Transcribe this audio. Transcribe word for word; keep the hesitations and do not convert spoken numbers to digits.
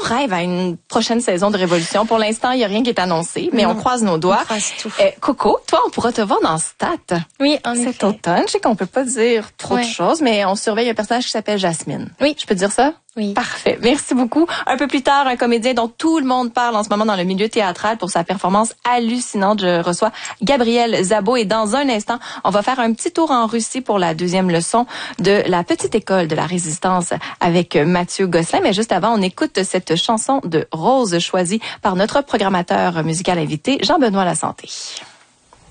rêve à une prochaine saison de Révolution. Pour l'instant, il y a rien qui est annoncé, mais non, on croise nos doigts. On croise tout. Euh, Coco, toi, on pourra te voir dans Stat. Oui, en effet. Cet automne, je sais qu'on peut pas dire trop ouais. de choses, mais on surveille un personnage qui s'appelle Jasmine. Oui. Je peux dire ça? Oui. Parfait. Merci beaucoup. Un peu plus tard, un comédien dont tout le monde parle en ce moment dans le milieu théâtral pour sa performance hallucinante. Je reçois Gabriel Szabó et dans un instant, on va faire un petit tour en Russie pour la deuxième leçon de la petite école de la résistance avec Mathieu Gosselin. Mais juste avant, on écoute cette chanson de Rose choisie par notre programmateur musical invité, Jean-Benoît Lasanté.